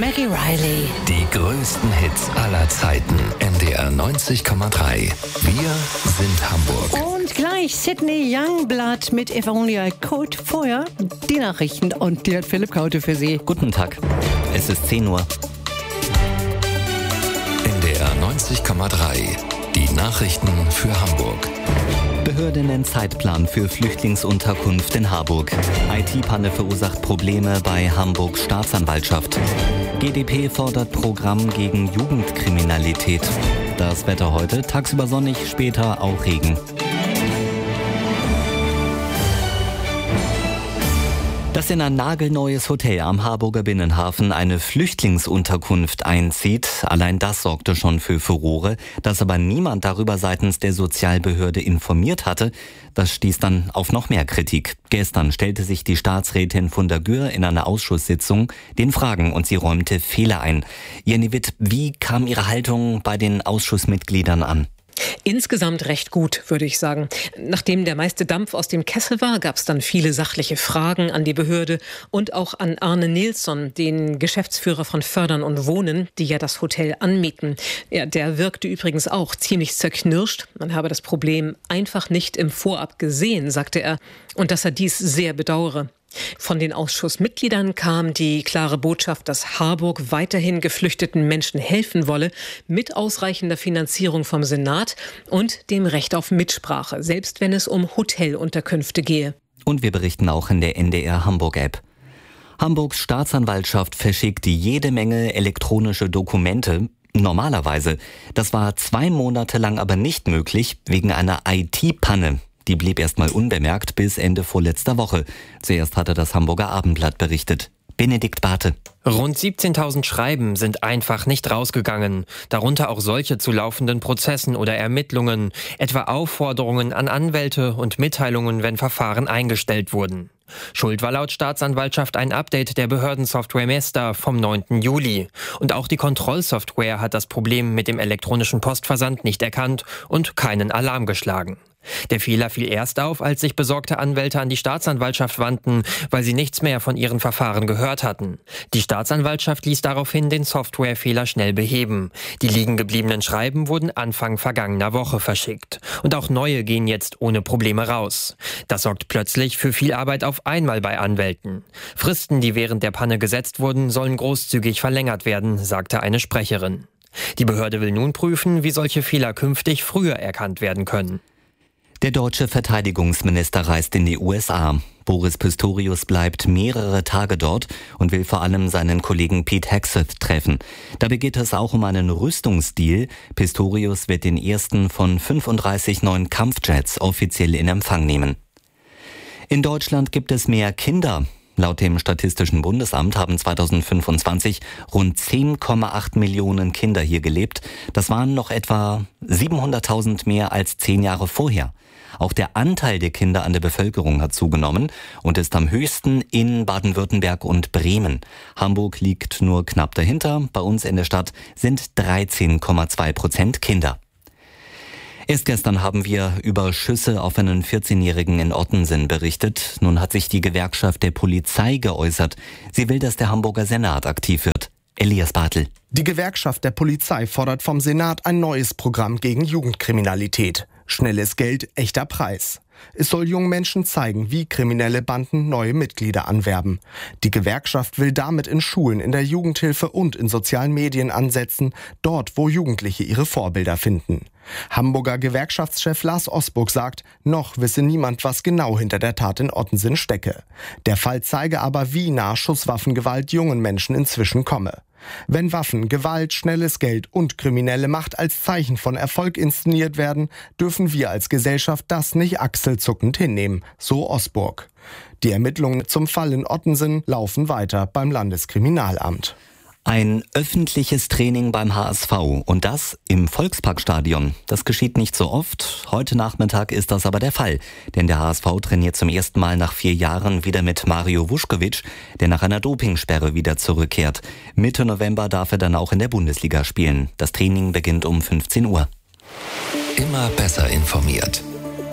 Maggie Riley. Die größten Hits aller Zeiten. NDR 90,3. Wir sind Hamburg. Und gleich Sydney Youngblood mit If Only I Could. Vorher die Nachrichten und die hat Philipp Kaute für Sie. Guten Tag. Es ist 10 Uhr. NDR 90,3. Die Nachrichten für Hamburg. Behörde nennt Zeitplan für Flüchtlingsunterkunft in Harburg. IT-Panne verursacht Probleme bei Hamburgs Staatsanwaltschaft. GdP fordert Programm gegen Jugendkriminalität. Das Wetter heute, tagsüber sonnig, später auch Regen. Dass in ein nagelneues Hotel am Harburger Binnenhafen eine Flüchtlingsunterkunft einzieht, allein das sorgte schon für Furore. Dass aber niemand darüber seitens der Sozialbehörde informiert hatte, das stieß dann auf noch mehr Kritik. Gestern stellte sich die Staatsrätin von der Gür in einer Ausschusssitzung den Fragen und sie räumte Fehler ein. Jenny Witt, wie kam Ihre Haltung bei den Ausschussmitgliedern an? Insgesamt recht gut, würde ich sagen. Nachdem der meiste Dampf aus dem Kessel war, gab es dann viele sachliche Fragen an die Behörde und auch an Arne Nilsson, den Geschäftsführer von Fördern und Wohnen, die ja das Hotel anmieten. Ja, der wirkte übrigens auch ziemlich zerknirscht. Man habe das Problem einfach nicht im Vorab gesehen, sagte er, und dass er dies sehr bedauere. Von den Ausschussmitgliedern kam die klare Botschaft, dass Harburg weiterhin geflüchteten Menschen helfen wolle, mit ausreichender Finanzierung vom Senat und dem Recht auf Mitsprache, selbst wenn es um Hotelunterkünfte gehe. Und wir berichten auch in der NDR Hamburg-App. Hamburgs Staatsanwaltschaft verschickt jede Menge elektronische Dokumente. Normalerweise. Das war 2 Monate lang aber nicht möglich wegen einer IT-Panne. Die blieb erstmal unbemerkt bis Ende vorletzter Woche. Zuerst hatte das Hamburger Abendblatt berichtet. Benedikt Barthe. Rund 17.000 Schreiben sind einfach nicht rausgegangen. Darunter auch solche zu laufenden Prozessen oder Ermittlungen, etwa Aufforderungen an Anwälte und Mitteilungen, wenn Verfahren eingestellt wurden. Schuld war laut Staatsanwaltschaft ein Update der Behördensoftware Mesta vom 9. Juli. Und auch die Kontrollsoftware hat das Problem mit dem elektronischen Postversand nicht erkannt und keinen Alarm geschlagen. Der Fehler fiel erst auf, als sich besorgte Anwälte an die Staatsanwaltschaft wandten, weil sie nichts mehr von ihren Verfahren gehört hatten. Die Staatsanwaltschaft ließ daraufhin den Softwarefehler schnell beheben. Die liegen gebliebenen Schreiben wurden Anfang vergangener Woche verschickt. Und auch neue gehen jetzt ohne Probleme raus. Das sorgt plötzlich für viel Arbeit auf einmal bei Anwälten. Fristen, die während der Panne gesetzt wurden, sollen großzügig verlängert werden, sagte eine Sprecherin. Die Behörde will nun prüfen, wie solche Fehler künftig früher erkannt werden können. Der deutsche Verteidigungsminister reist in die USA. Boris Pistorius bleibt mehrere Tage dort und will vor allem seinen Kollegen Pete Hegseth treffen. Dabei geht es auch um einen Rüstungsdeal. Pistorius wird den ersten von 35 neuen Kampfjets offiziell in Empfang nehmen. In Deutschland gibt es mehr Kinder. Laut dem Statistischen Bundesamt haben 2025 rund 10,8 Millionen Kinder hier gelebt. Das waren noch etwa 700.000 mehr als 10 Jahre vorher. Auch der Anteil der Kinder an der Bevölkerung hat zugenommen und ist am höchsten in Baden-Württemberg und Bremen. Hamburg liegt nur knapp dahinter. Bei uns in der Stadt sind 13,2% Kinder. Erst gestern haben wir über Schüsse auf einen 14-Jährigen in Ottensen berichtet. Nun hat sich die Gewerkschaft der Polizei geäußert. Sie will, dass der Hamburger Senat aktiv wird. Elias Bartel. Die Gewerkschaft der Polizei fordert vom Senat ein neues Programm gegen Jugendkriminalität. Schnelles Geld, echter Preis. Es soll jungen Menschen zeigen, wie kriminelle Banden neue Mitglieder anwerben. Die Gewerkschaft will damit in Schulen, in der Jugendhilfe und in sozialen Medien ansetzen, dort, wo Jugendliche ihre Vorbilder finden. Hamburger Gewerkschaftschef Lars Osburg sagt, noch wisse niemand, was genau hinter der Tat in Ottensen stecke. Der Fall zeige aber, wie nah Schusswaffengewalt jungen Menschen inzwischen komme. Wenn Waffen, Gewalt, schnelles Geld und kriminelle Macht als Zeichen von Erfolg inszeniert werden, dürfen wir als Gesellschaft das nicht achselzuckend hinnehmen, so Osburg. Die Ermittlungen zum Fall in Ottensen laufen weiter beim Landeskriminalamt. Ein öffentliches Training beim HSV und das im Volksparkstadion. Das geschieht nicht so oft. Heute Nachmittag ist das aber der Fall. Denn der HSV trainiert zum ersten Mal nach 4 Jahren wieder mit Mario Vuskovic, der nach einer Dopingsperre wieder zurückkehrt. Mitte November darf er dann auch in der Bundesliga spielen. Das Training beginnt um 15 Uhr. Immer besser informiert.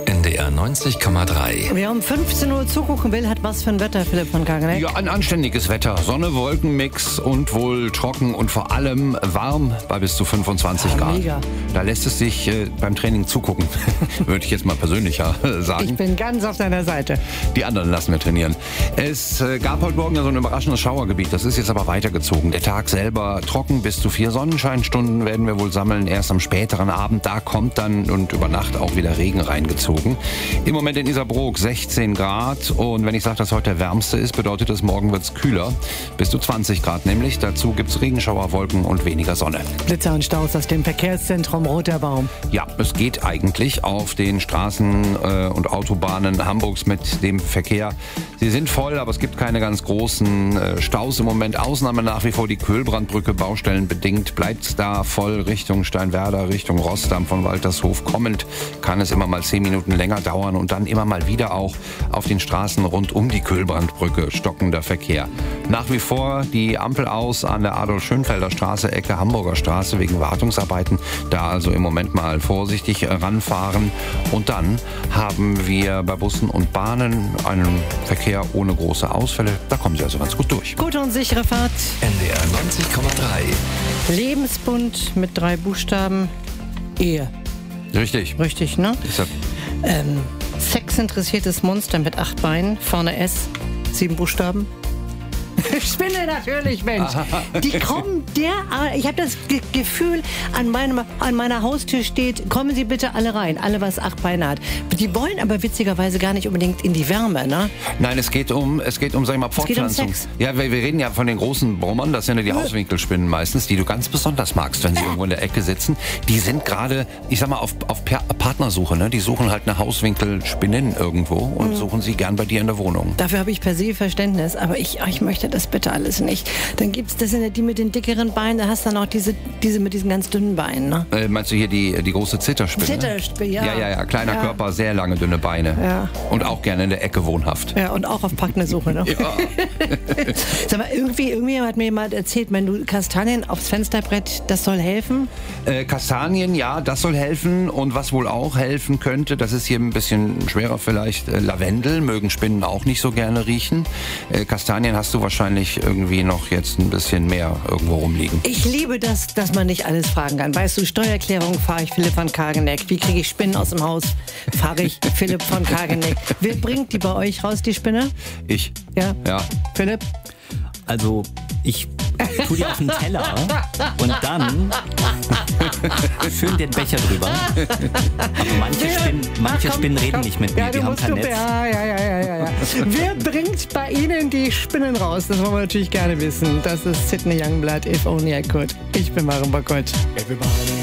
NDR 90,3. Wer um 15 Uhr zugucken will, hat was für ein Wetter, Philipp von Kaganeck? Ja, ein anständiges Wetter. Sonne, Wolkenmix und wohl trocken und vor allem warm bei bis zu 25 Grad. Mega. Da lässt es sich beim Training zugucken, würde ich jetzt mal persönlicher sagen. Ich bin ganz auf deiner Seite. Die anderen lassen wir trainieren. Es gab heute Morgen so ein überraschendes Schauergebiet. Das ist jetzt aber weitergezogen. Der Tag selber trocken, bis zu 4 Sonnenscheinstunden werden wir wohl sammeln. Erst am späteren Abend, da kommt dann und über Nacht auch wieder Regen reingezogen. Im Moment in Iserbrok 16 Grad. Und wenn ich sage, dass heute der wärmste ist, bedeutet das, morgen wird es kühler. Bis zu 20 Grad nämlich. Dazu gibt es Regenschauer, Wolken und weniger Sonne. Blitzer und Staus aus dem Verkehrszentrum Roter Baum. Ja, es geht eigentlich auf den Straßen und Autobahnen Hamburgs mit dem Verkehr. Sie sind voll, aber es gibt keine ganz großen Staus im Moment. Ausnahme nach wie vor die Köhlbrandbrücke, baustellenbedingt bleibt da voll Richtung Steinwerder, Richtung Rossdamm von Waltershof kommend. Kann es immer mal 10 Minuten länger dauern und dann immer mal wieder auch auf den Straßen rund um die Köhlbrandbrücke stockender Verkehr. Nach wie vor die Ampel aus an der Adolf-Schönfelder Straße, Ecke Hamburger Straße wegen Wartungsarbeiten. Da also im Moment mal vorsichtig ranfahren. Und dann haben wir bei Bussen und Bahnen einen Verkehr ohne große Ausfälle. Da kommen Sie also ganz gut durch. Gute und sichere Fahrt. NDR 90,3. Lebensbund mit 3 Buchstaben. Ehe. Richtig. Richtig, ne? Ist ja Sexinteressiertes Monster mit 8 Beinen. Vorne S. 7 Buchstaben. Spinne natürlich, Mensch. Die kommen ich habe das Gefühl, an meiner Haustür steht, kommen Sie bitte alle rein, alle was 8 Beine hat. Die wollen aber witzigerweise gar nicht unbedingt in die Wärme, ne? Nein, es geht um, sag ich mal, Fortpflanzung. Sex. Ja, wir reden ja von den großen Brummern, das sind ja die Hauswinkelspinnen meistens, die du ganz besonders magst, wenn sie irgendwo in der Ecke sitzen. Die sind gerade, ich sag mal, auf Partnersuche, ne? Die suchen halt eine Hauswinkelspinnin irgendwo und suchen sie gern bei dir in der Wohnung. Dafür habe ich per se Verständnis, aber ich möchte das bitte alles nicht. Dann gibt's, das sind ja die mit den dickeren Beinen, da hast du dann auch diese mit diesen ganz dünnen Beinen, ne? Meinst du hier die große Zitterspinne? Zitterspinne, ja. Ja, kleiner Körper, sehr lange, dünne Beine. Ja. Und auch gerne in der Ecke wohnhaft. Ja, und auch auf Partnersuche, ne? Ja. Sag mal, irgendwie hat mir jemand erzählt, wenn du Kastanien aufs Fensterbrett, das soll helfen? Kastanien, ja, das soll helfen. Und was wohl auch helfen könnte, das ist hier ein bisschen schwerer vielleicht, Lavendel, mögen Spinnen auch nicht so gerne riechen. Kastanien hast du wahrscheinlich irgendwie noch jetzt ein bisschen mehr irgendwo rumliegen. Ich liebe das, dass man nicht alles fragen kann. Weißt du, Steuererklärung fahre ich Philipp von Kaganeck. Wie kriege ich Spinnen aus dem Haus? Fahre ich Philipp von Kaganeck. Wer bringt die bei euch raus, die Spinne? Ich. Ja. Ja. Philipp? Also, ich tue die auf den Teller und dann schön den Becher drüber. Aber manche Spinnen reden nicht mit mir, die haben kein Netz. Ja. Wer bringt bei Ihnen die Spinnen raus? Das wollen wir natürlich gerne wissen. Das ist Sidney Youngblood, If Only I Could. Ich bin Maren Bockott.